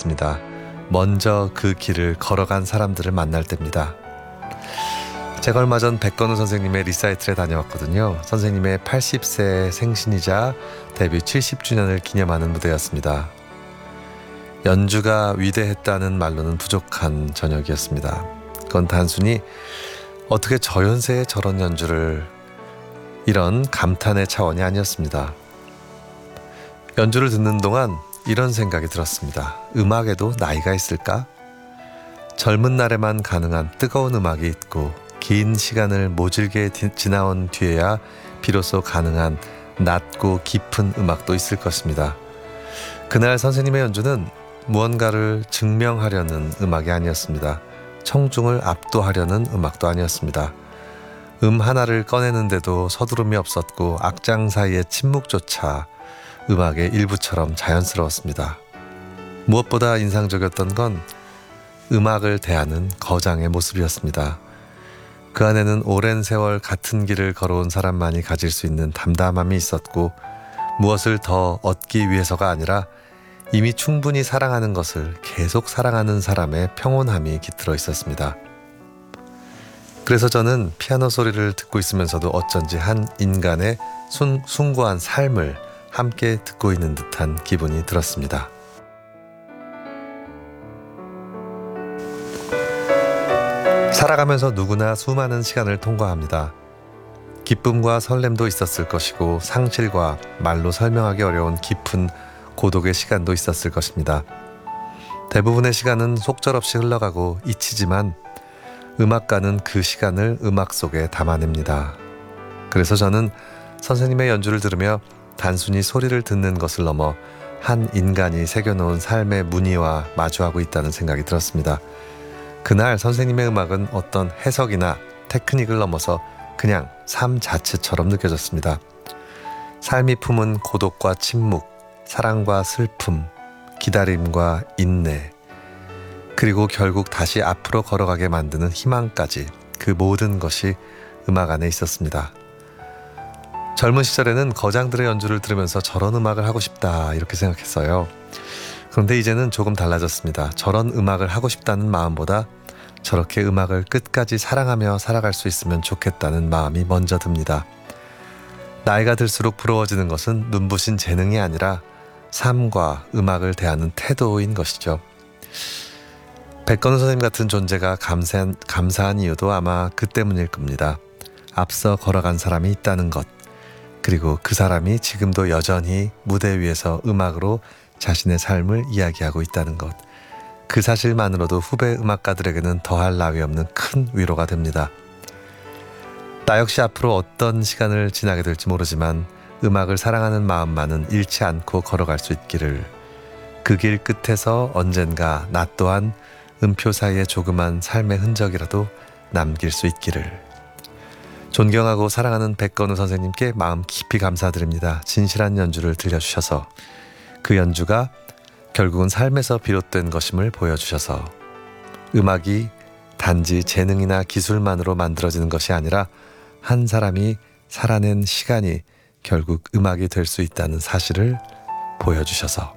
있습니다. 먼저 그 길을 걸어간 사람들을 만날 때입니다. 제가 얼마 전 백건우 선생님의 리사이틀에 다녀왔거든요. 선생님의 80세 생신이자 데뷔 70주년을 기념하는 무대였습니다. 연주가 위대했다는 말로는 부족한 저녁이었습니다. 그건 단순히 어떻게 저 연세에 저런 연주를, 이런 감탄의 차원이 아니었습니다. 연주를 듣는 동안 이런 생각이 들었습니다. 음악에도 나이가 있을까? 젊은 날에만 가능한 뜨거운 음악이 있고 긴 시간을 모질게 지나온 뒤에야 비로소 가능한 낮고 깊은 음악도 있을 것입니다. 그날 선생님의 연주는 무언가를 증명하려는 음악이 아니었습니다. 청중을 압도하려는 음악도 아니었습니다. 하나를 꺼내는데도 서두름이 없었고 악장 사이의 침묵조차 음악의 일부처럼 자연스러웠습니다. 무엇보다 인상적이었던 건 음악을 대하는 거장의 모습이었습니다. 그 안에는 오랜 세월 같은 길을 걸어온 사람만이 가질 수 있는 담담함이 있었고, 무엇을 더 얻기 위해서가 아니라 이미 충분히 사랑하는 것을 계속 사랑하는 사람의 평온함이 깃들어 있었습니다. 그래서 저는 피아노 소리를 듣고 있으면서도 어쩐지 한 인간의 숭고한 삶을 함께 듣고 있는 듯한 기분이 들었습니다. 살아가면서 누구나 수많은 시간을 통과합니다. 기쁨과 설렘도 있었을 것이고 상실과 말로 설명하기 어려운 깊은 고독의 시간도 있었을 것입니다. 대부분의 시간은 속절없이 흘러가고 잊히지만 음악가는 그 시간을 음악 속에 담아냅니다. 그래서 저는 선생님의 연주를 들으며 단순히 소리를 듣는 것을 넘어 한 인간이 새겨놓은 삶의 무늬와 마주하고 있다는 생각이 들었습니다. 그날 선생님의 음악은 어떤 해석이나 테크닉을 넘어서 그냥 삶 자체처럼 느껴졌습니다. 삶이 품은 고독과 침묵, 사랑과 슬픔, 기다림과 인내, 그리고 결국 다시 앞으로 걸어가게 만드는 희망까지, 그 모든 것이 음악 안에 있었습니다. 젊은 시절에는 거장들의 연주를 들으면서 저런 음악을 하고 싶다 이렇게 생각했어요. 그런데 이제는 조금 달라졌습니다. 저런 음악을 하고 싶다는 마음보다 저렇게 음악을 끝까지 사랑하며 살아갈 수 있으면 좋겠다는 마음이 먼저 듭니다. 나이가 들수록 부러워지는 것은 눈부신 재능이 아니라 삶과 음악을 대하는 태도인 것이죠. 백건우 선생님 같은 존재가 감사한 이유도 아마 그 때문일 겁니다. 앞서 걸어간 사람이 있다는 것, 그리고 그 사람이 지금도 여전히 무대 위에서 음악으로 자신의 삶을 이야기하고 있다는 것, 그 사실만으로도 후배 음악가들에게는 더할 나위 없는 큰 위로가 됩니다. 나 역시 앞으로 어떤 시간을 지나게 될지 모르지만 음악을 사랑하는 마음만은 잃지 않고 걸어갈 수 있기를, 그 길 끝에서 언젠가 나 또한 음표 사이에 조그만 삶의 흔적이라도 남길 수 있기를. 존경하고 사랑하는 백건우 선생님께 마음 깊이 감사드립니다. 진실한 연주를 들려주셔서, 그 연주가 결국은 삶에서 비롯된 것임을 보여주셔서, 음악이 단지 재능이나 기술만으로 만들어지는 것이 아니라 한 사람이 살아낸 시간이 결국 음악이 될 수 있다는 사실을 보여주셔서